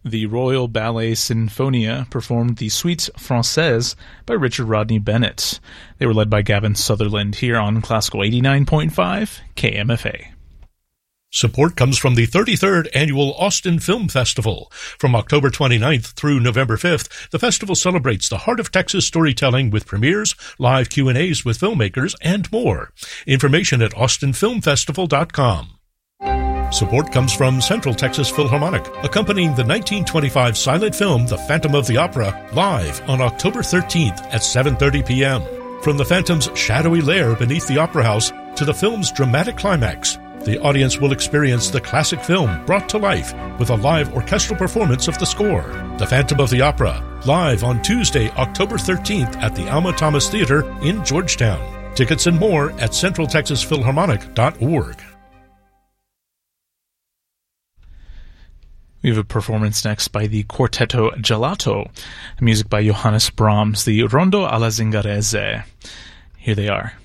The Royal Ballet Sinfonia performed the Suites Françaises by Richard Rodney Bennett. They were led by Gavin Sutherland here on Classical 89.5 KMFA. Support comes from the 33rd Annual Austin Film Festival. From October 29th through November 5th, the festival celebrates the heart of Texas storytelling with premieres, live Q&As with filmmakers, and more. Information at austinfilmfestival.com. Support comes from Central Texas Philharmonic, accompanying the 1925 silent film The Phantom of the Opera, live on October 13th at 7:30 p.m. From the Phantom's shadowy lair beneath the Opera House to the film's dramatic climax, the audience will experience the classic film brought to life with a live orchestral performance of the score. The Phantom of the Opera, live on Tuesday, October 13th at the Alma Thomas Theater in Georgetown. Tickets and more at centraltexasphilharmonic.org. We have a performance next by the Quartetto Gelato, music by Johannes Brahms, the Rondo alla Zingarese. Here they are.